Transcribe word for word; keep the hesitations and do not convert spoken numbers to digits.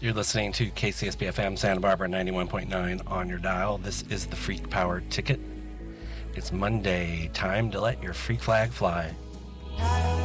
You're listening to K C S B F M Santa Barbara ninety-one point nine on your dial. This is the Freak Power Ticket. It's Monday, time to let your freak flag fly.